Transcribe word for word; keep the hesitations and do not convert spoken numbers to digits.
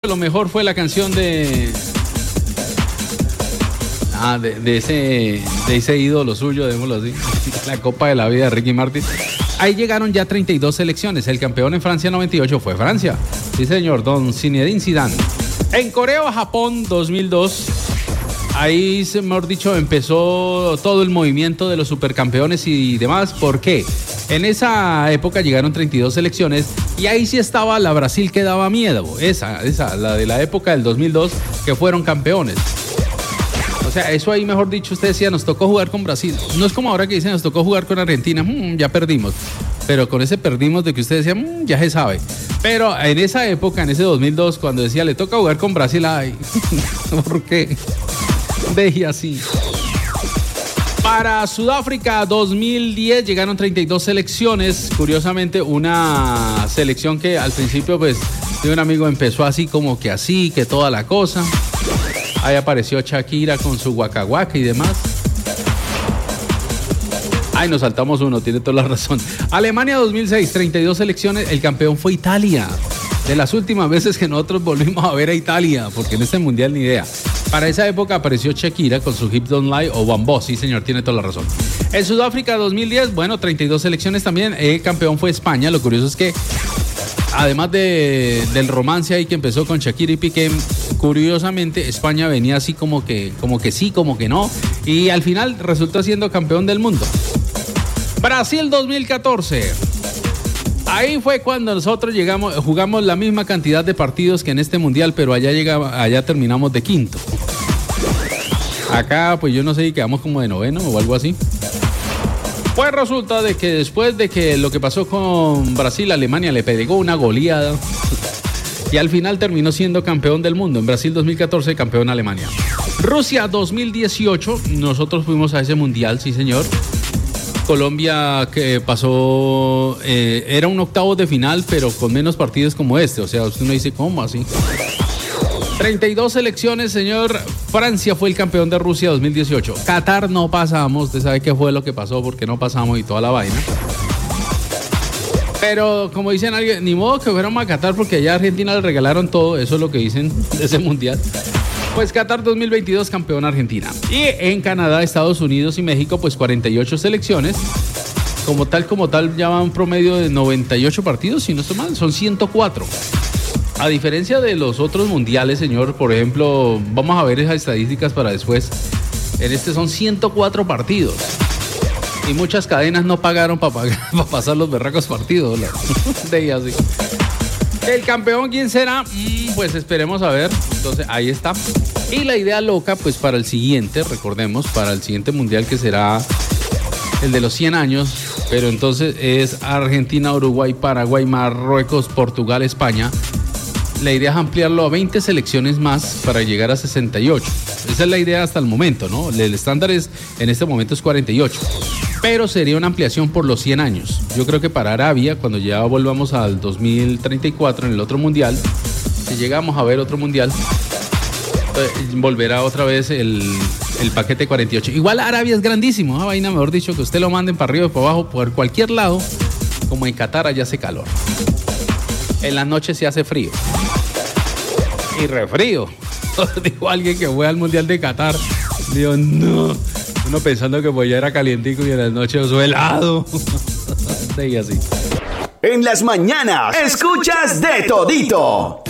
lo mejor fue la canción de... Ah, de, de, ese, de ese ídolo suyo, démoslo así. La Copa de la Vida de Ricky Martin. Ahí llegaron ya treinta y dos selecciones. El campeón en Francia noventa y ocho fue Francia. Sí, señor, don Zinedine Zidane. En Corea-Japón dos mil dos, ahí, mejor dicho, empezó todo el movimiento de los supercampeones y demás. ¿Por qué? En esa época llegaron treinta y dos selecciones y ahí sí estaba la Brasil que daba miedo. Esa, esa, la de la época del dos mil dos, que fueron campeones. O sea, eso ahí, mejor dicho, usted decía, nos tocó jugar con Brasil. No es como ahora que dicen, nos tocó jugar con Argentina, mmm, ya perdimos. Pero con ese perdimos de que usted decía, mmm, ya se sabe. Pero en esa época, en ese dos mil dos, cuando decía, le toca jugar con Brasil, ay, ¿por qué? Deje así. Para Sudáfrica dos mil diez llegaron treinta y dos selecciones. Curiosamente, una selección que al principio, pues, de un amigo empezó así como que así, que toda la cosa. Ahí apareció Shakira con su Waka Waka y demás. Ay, nos saltamos uno, tiene toda la razón. Alemania dos mil seis, treinta y dos selecciones. El campeón fue Italia. De las últimas veces que nosotros volvimos a ver a Italia, porque en este mundial ni idea. Para esa época apareció Shakira con su Hips Don't Lie o Bambo. Sí, señor, tiene toda la razón. En Sudáfrica dos mil diez, bueno, treinta y dos selecciones también. El campeón fue España. Lo curioso es que, además de, del romance ahí que empezó con Shakira y Piqué, curiosamente España venía así como que, como que sí, como que no, y al final resultó siendo campeón del mundo. Brasil dos mil catorce. Ahí fue cuando nosotros llegamos, jugamos la misma cantidad de partidos que en este mundial, pero allá llegaba, allá terminamos de quinto. Acá, pues yo no sé si quedamos como de noveno o algo así. Pues resulta de que después de que lo que pasó con Brasil, Alemania le pegó una goleada y al final terminó siendo campeón del mundo. En Brasil dos mil catorce, campeón Alemania. Rusia dos mil dieciocho, nosotros fuimos a ese mundial, sí señor. Colombia que pasó, eh, era un octavo de final, pero con menos partidos como este. O sea, usted no dice, ¿cómo así? treinta y dos selecciones, señor. Francia fue el campeón de Rusia dos mil dieciocho. Qatar no pasamos. Usted sabe qué fue lo que pasó, porque no pasamos y toda la vaina. Pero como dicen alguien, ni modo que fuéramos a Qatar porque allá a Argentina le regalaron todo. Eso es lo que dicen de ese mundial. Pues Qatar dos mil veintidós, campeón Argentina. Y en Canadá, Estados Unidos y México, pues cuarenta y ocho selecciones. Como tal, como tal, ya va un promedio de noventa y ocho partidos, si no estoy mal, son ciento cuatro. A diferencia de los otros mundiales, señor, por ejemplo, vamos a ver esas estadísticas para después. En este son ciento cuatro partidos. Y muchas cadenas no pagaron para pagar, para pasar los berracos partidos. De ahí así. ¿El campeón quién será? Mm, pues esperemos a ver. Entonces, ahí está. Y la idea loca, pues para el siguiente, recordemos, para el siguiente mundial que será el de los cien años. Pero entonces es Argentina, Uruguay, Paraguay, Marruecos, Portugal, España. La idea es ampliarlo a veinte selecciones más para llegar a sesenta y ocho. Esa es la idea hasta el momento, ¿no? El estándar es, en este momento es cuarenta y ocho. Pero sería una ampliación por los cien años. Yo creo que para Arabia, cuando ya volvamos al dos mil treinta y cuatro en el otro mundial, si llegamos a ver otro mundial, volverá otra vez el, el paquete cuarenta y ocho. Igual Arabia es grandísimo, esa vaina, mejor dicho, que usted lo manden para arriba y para abajo, por cualquier lado, como en Qatar allá hace calor. En la noche se hace frío. Y refrío. Dijo alguien que fue al mundial de Qatar. Digo, no. Uno pensando que pues ya era calientico y en la noche osó helado. Y así. En las mañanas escuchas de todito.